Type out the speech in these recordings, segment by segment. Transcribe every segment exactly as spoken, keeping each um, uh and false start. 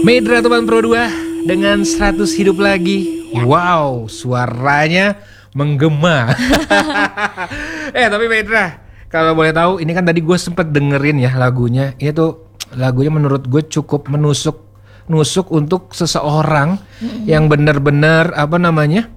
Medra teman Pro dua dengan seratus hidup lagi. Ya. Wow, suaranya menggema. Eh tapi Medra, kalau boleh tahu, ini kan tadi gue sempet dengerin ya lagunya. Ini tuh lagunya menurut gue cukup menusuk nusuk untuk seseorang mm-hmm. yang benar-benar apa namanya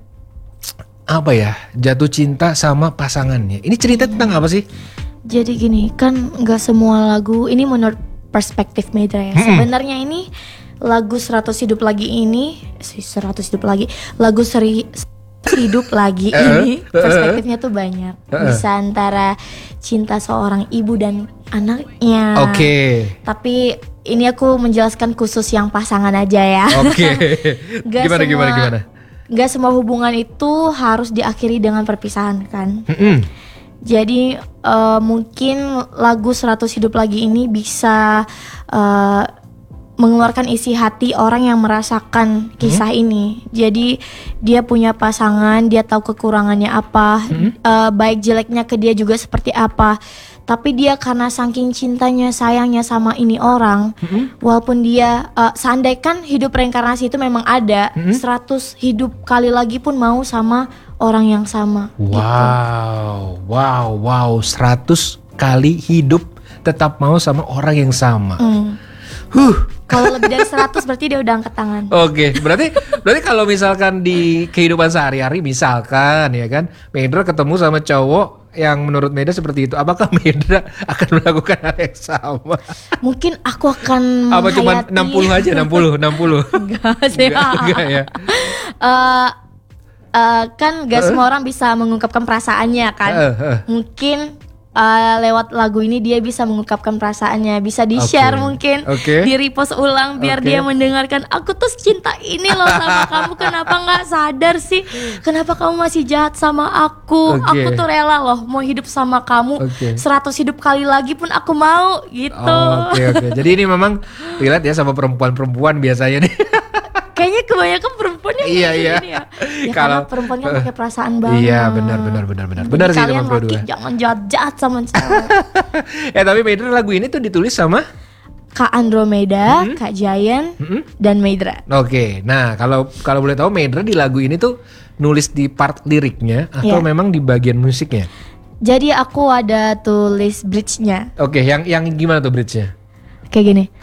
apa ya jatuh cinta sama pasangannya. Ini cerita mm-hmm. tentang apa sih? Jadi gini, kan nggak semua lagu ini menurut perspektif Medra ya. Mm-hmm. Sebenarnya ini lagu seratus hidup lagi ini, seratus hidup lagi, lagu seri hidup lagi ini perspektifnya tuh banyak. Bisa antara cinta seorang ibu dan anaknya. Oke. Okay. Tapi ini aku menjelaskan khusus yang pasangan aja ya. Oke. Okay. Gimana semua, gimana gimana? Gak semua hubungan itu harus diakhiri dengan perpisahan kan. Mm-hmm. Jadi uh, mungkin lagu seratus hidup lagi ini bisa uh, mengeluarkan isi hati orang yang merasakan kisah hmm. ini. Jadi dia punya pasangan, dia tahu kekurangannya apa, hmm. uh, baik jeleknya ke dia juga seperti apa. Tapi dia karena saking cintanya, sayangnya sama ini orang, hmm. walaupun dia uh, seandainya hidup reinkarnasi itu memang ada, hmm. seratus hidup kali lagi pun mau sama orang yang sama. Wow, gitu. wow, wow, seratus kali hidup tetap mau sama orang yang sama. Hmm. Huh. Kalau lebih dari seratus berarti dia udah angkat tangan. Oke, okay. berarti berarti kalau misalkan di kehidupan sehari-hari misalkan ya kan, Medra ketemu sama cowok yang menurut Medra seperti itu, apakah Medra akan melakukan hal yang sama? Mungkin aku akan apa cuma enam puluh aja, enam puluh, enam puluh. Enggak sih. Enggak, enggak ya. Uh, uh, kan gak uh? semua orang bisa mengungkapkan perasaannya kan. Uh, uh. Mungkin Uh, lewat lagu ini dia bisa mengungkapkan perasaannya, bisa di-share okay. mungkin, okay. di-repost ulang biar okay. dia mendengarkan, aku tuh cinta ini loh sama kamu, kenapa nggak sadar sih, kenapa kamu masih jahat sama aku, okay. aku tuh rela loh mau hidup sama kamu, okay. seratus hidup kali lagi pun aku mau gitu. Oh, oke okay, oke. Okay. Jadi ini memang relate ya sama perempuan-perempuan biasanya nih. Kayaknya kebanyakan perempuan yang iya, iya. gini ya. Ya kalau perempuan kan pakai perasaan banget. Iya benar benar benar benar. Benar sih teman Pro dua. Jangan jahat-jahat sama cewek. Ya tapi Medra lagu ini tuh ditulis sama Kak Andromeda, mm-hmm. Kak Giant, mm-hmm. dan Medra. Oke, okay. Nah kalau kalau boleh tahu Medra di lagu ini tuh nulis di part liriknya atau yeah. memang di bagian musiknya? Jadi aku ada tulis bridge-nya. Oke, okay. yang yang gimana tuh bridge-nya? Kayak gini.